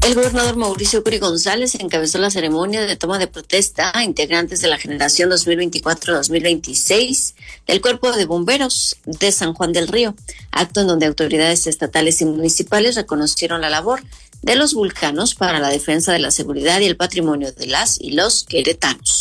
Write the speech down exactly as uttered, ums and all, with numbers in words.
El gobernador Mauricio Curi González encabezó la ceremonia de toma de protesta a integrantes de la generación dos mil veinticuatro dos mil veintiséis del Cuerpo de Bomberos de San Juan del Río, acto en donde autoridades estatales y municipales reconocieron la labor de los vulcanos para la defensa de la seguridad y el patrimonio de las y los queretanos.